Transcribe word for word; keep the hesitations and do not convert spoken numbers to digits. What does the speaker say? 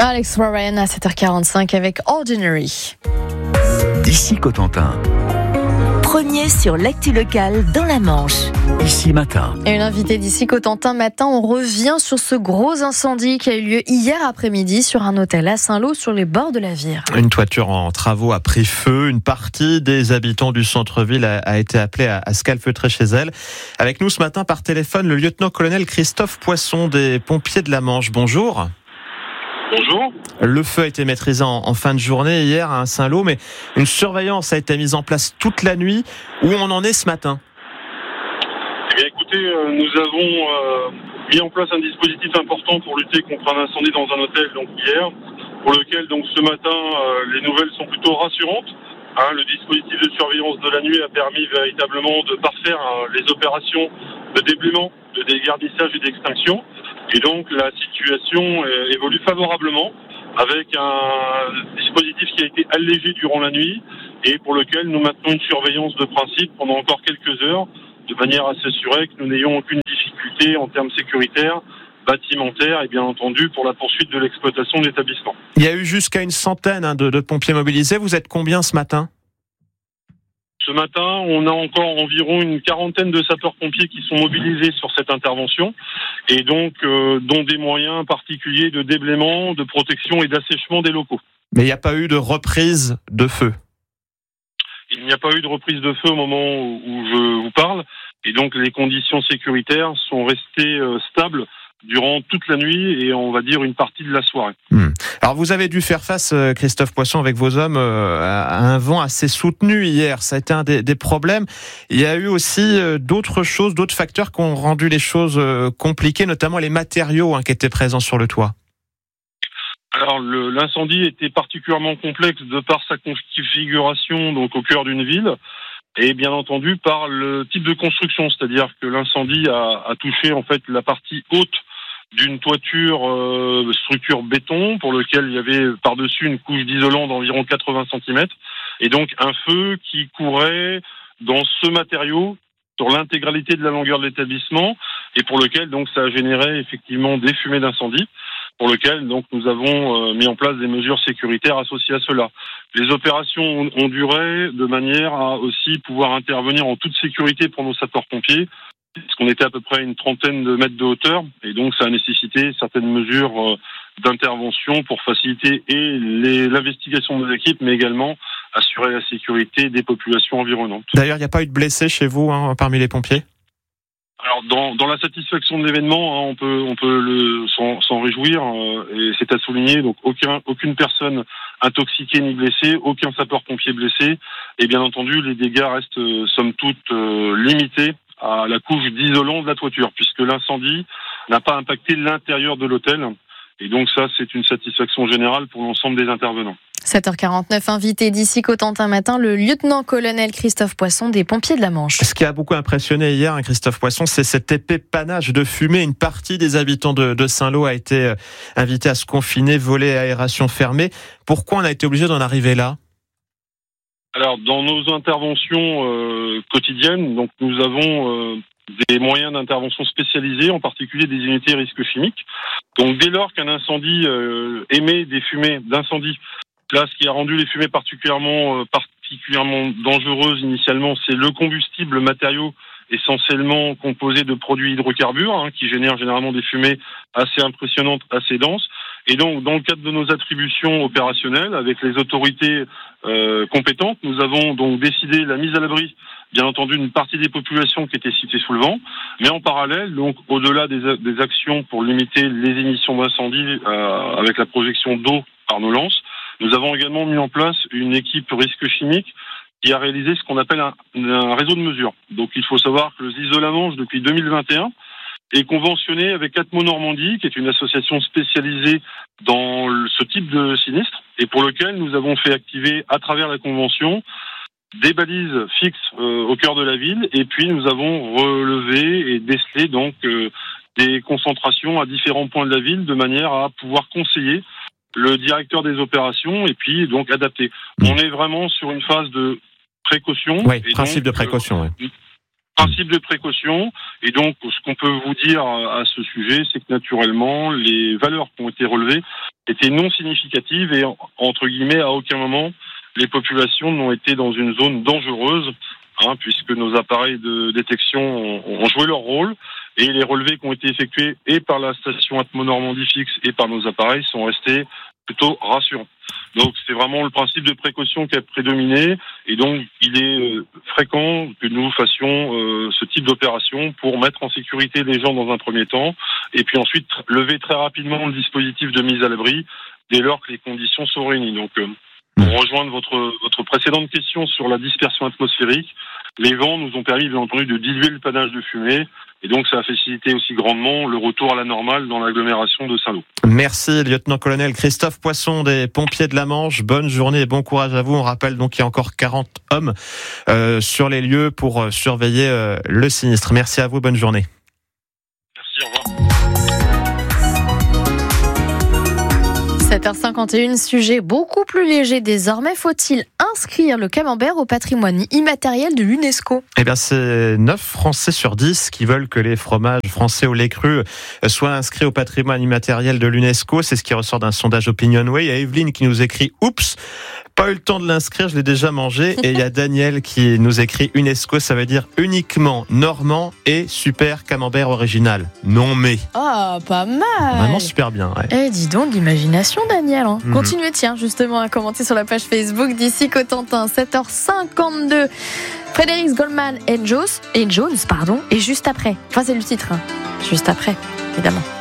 Alex Warren à sept heures quarante-cinq avec Ordinary. D'ici Cotentin. Premier sur l'actu locale dans la Manche. Ici Matin. Et une invitée d'ici Cotentin Matin, on revient sur ce gros incendie qui a eu lieu hier après-midi sur un hôtel à Saint-Lô sur les bords de la Vire. Une toiture en travaux a pris feu. Une partie des habitants du centre-ville a, a été appelée à, à se calfeutrer chez elle. Avec nous ce matin par téléphone, le lieutenant-colonel Christophe Poisson des pompiers de la Manche. Bonjour. Bonjour. Le feu a été maîtrisé en, en fin de journée hier à Saint-Lô, mais une surveillance a été mise en place toute la nuit. Où on en est ce matin ? Eh bien, écoutez, euh, nous avons euh, mis en place un dispositif important pour lutter contre un incendie dans un hôtel donc hier, pour lequel donc ce matin euh, les nouvelles sont plutôt rassurantes. Hein, le dispositif de surveillance de la nuit a permis véritablement de parfaire hein, les opérations de déblaiement, de dégarnissage et d'extinction. Et donc la situation euh, évolue favorablement avec un dispositif qui a été allégé durant la nuit et pour lequel nous maintenons une surveillance de principe pendant encore quelques heures de manière à s'assurer que nous n'ayons aucune difficulté en termes sécuritaires, bâtimentaires et bien entendu pour la poursuite de l'exploitation de l'établissement. Il y a eu jusqu'à une centaine hein, de, de pompiers mobilisés. Vous êtes combien ce matin ? Ce matin, on a encore environ une quarantaine de sapeurs-pompiers qui sont mobilisés sur cette intervention et donc euh, dont des moyens particuliers de déblaiement, de protection et d'assèchement des locaux. Mais il n'y a pas eu de reprise de feu ? Il n'y a pas eu de reprise de feu au moment où je vous parle et donc les conditions sécuritaires sont restées euh, stables durant toute la nuit et on va dire une partie de la soirée. Mmh. Alors vous avez dû faire face, Christophe Poisson, avec vos hommes, à un vent assez soutenu hier. Ça a été un des, des problèmes. Il y a eu aussi d'autres choses, d'autres facteurs qui ont rendu les choses compliquées, notamment les matériaux hein, qui étaient présents sur le toit. Alors le, l'incendie était particulièrement complexe de par sa configuration donc au cœur d'une ville. Et bien entendu par le type de construction, c'est-à-dire que l'incendie a, a touché en fait la partie haute d'une toiture euh, structure béton pour lequel il y avait par-dessus une couche d'isolant d'environ quatre-vingts centimètres et donc un feu qui courait dans ce matériau sur l'intégralité de la longueur de l'établissement et pour lequel donc ça a généré effectivement des fumées d'incendie pour lequel donc nous avons euh, mis en place des mesures sécuritaires associées à cela. Les opérations ont, ont duré de manière à aussi pouvoir intervenir en toute sécurité pour nos sapeurs-pompiers, puisqu'on était à peu près à une trentaine de mètres de hauteur, et donc ça a nécessité certaines mesures euh, d'intervention pour faciliter et les, l'investigation de nos équipes, mais également assurer la sécurité des populations environnantes. D'ailleurs, il n'y a pas eu de blessés chez vous hein, parmi les pompiers ? Alors dans, dans la satisfaction de l'événement, hein, on peut on peut le, s'en, s'en réjouir euh, et c'est à souligner. Donc aucun aucune personne intoxiquée ni blessée, aucun sapeur-pompier blessé et bien entendu les dégâts restent euh, somme toute euh, limités à la couche d'isolant de la toiture puisque l'incendie n'a pas impacté l'intérieur de l'hôtel et donc ça c'est une satisfaction générale pour l'ensemble des intervenants. sept heures quarante-neuf, invité d'ici Cotentin Matin, le lieutenant-colonel Christophe Poisson des pompiers de la Manche. Ce qui a beaucoup impressionné hier, hein, Christophe Poisson, c'est cet épais panache de fumée. Une partie des habitants de, de Saint-Lô a été euh, invitée à se confiner, volet aération fermée. Pourquoi on a été obligé d'en arriver là ? Alors, dans nos interventions euh, quotidiennes, donc nous avons euh, des moyens d'intervention spécialisés, en particulier des unités risques chimiques. Donc, dès lors qu'un incendie euh, émet des fumées d'incendie, là, ce qui a rendu les fumées particulièrement euh, particulièrement dangereuses initialement, c'est le combustible, le matériau essentiellement composé de produits hydrocarbures, hein, qui génèrent généralement des fumées assez impressionnantes, assez denses. Et donc, dans le cadre de nos attributions opérationnelles, avec les autorités euh, compétentes, nous avons donc décidé la mise à l'abri, bien entendu, d'une partie des populations qui étaient citées sous le vent, mais en parallèle, donc au-delà des, des actions pour limiter les émissions d'incendie euh, avec la projection d'eau par nos lances, nous avons également mis en place une équipe risque chimique qui a réalisé ce qu'on appelle un, un réseau de mesures. Donc il faut savoir que le ZISO La Manche, depuis deux mille vingt et un, est conventionné avec Atmo Normandie, qui est une association spécialisée dans le, ce type de sinistre, et pour lequel nous avons fait activer, à travers la convention, des balises fixes euh, au cœur de la ville, et puis nous avons relevé et décelé donc euh, des concentrations à différents points de la ville, de manière à pouvoir conseiller le directeur des opérations, et puis donc adapter. Mmh. On est vraiment sur une phase de précaution. Oui, et principe donc, de précaution, euh, oui. Principe de précaution. Et donc, ce qu'on peut vous dire à ce sujet, c'est que naturellement, les valeurs qui ont été relevées étaient non significatives et, entre guillemets, à aucun moment, les populations n'ont été dans une zone dangereuse, hein, puisque nos appareils de détection ont, ont joué leur rôle. Et les relevés qui ont été effectués et par la station Atmo Normandie fixe et par nos appareils sont restés plutôt rassurants. Donc c'est vraiment le principe de précaution qui a prédominé et donc il est fréquent que nous fassions euh, ce type d'opération pour mettre en sécurité les gens dans un premier temps et puis ensuite lever très rapidement le dispositif de mise à l'abri dès lors que les conditions sont réunies. Donc euh, pour rejoindre votre, votre précédente question sur la dispersion atmosphérique, les vents nous ont permis bien entendu de diluer le panache de fumée et donc ça a facilité aussi grandement le retour à la normale dans l'agglomération de Saint-Lô. Merci lieutenant-colonel Christophe Poisson des pompiers de la Manche. Bonne journée et bon courage à vous. On rappelle donc qu'il y a encore quarante hommes euh, sur les lieux pour surveiller euh, le sinistre. Merci à vous, bonne journée. Merci, au revoir. sept heures cinquante et un, sujet beaucoup plus léger désormais. Faut-il inscrire le camembert au patrimoine immatériel de l'UNESCO ? Eh bien, c'est neuf Français sur dix qui veulent que les fromages français au lait cru soient inscrits au patrimoine immatériel de l'UNESCO. C'est ce qui ressort d'un sondage Opinionway. Il y a Evelyne qui nous écrit « Oups, pas eu le temps de l'inscrire, je l'ai déjà mangé ». Et il y a Daniel qui nous écrit « UNESCO, ça veut dire uniquement normand et super camembert original. Non mais ». Ah, pas mal. Vraiment super bien, ouais. Eh, dis donc, l'imagination, Daniel. Hein. Mmh. Continuez, tiens, justement, à commenter sur la page Facebook d'Ici Cotentin. sept heures cinquante-deux. Frédéric Goldman et Jones, et Jones, pardon, et juste après. Enfin, c'est le titre. Hein. Juste après, évidemment.